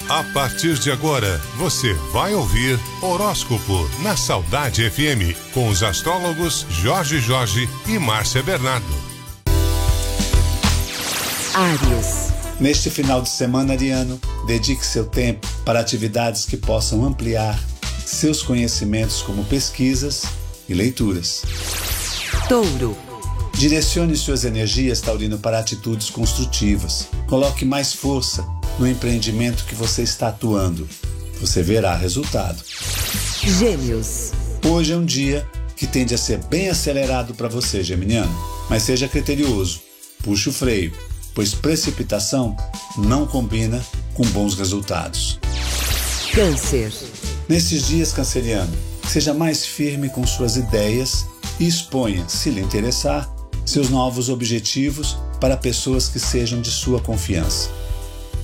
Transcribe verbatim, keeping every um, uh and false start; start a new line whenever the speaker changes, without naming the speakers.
A partir de agora, você vai ouvir Horóscopo na Saudade F M, com os astrólogos Jorge Jorge e Márcia Bernardo.
Áries.
Neste final de semana, ariano, dedique seu tempo para atividades que possam ampliar seus conhecimentos, como pesquisas e leituras.
Touro.
Direcione suas energias, taurino, para atitudes construtivas. Coloque mais força no empreendimento que você está atuando. Você verá resultado.
Gêmeos.
Hoje é um dia que tende a ser bem acelerado para você, geminiano, mas seja criterioso, puxe o freio, pois precipitação não combina com bons resultados.
Câncer.
Nesses dias, canceriano, seja mais firme com suas ideias e exponha, se lhe interessar, seus novos objetivos para pessoas que sejam de sua confiança.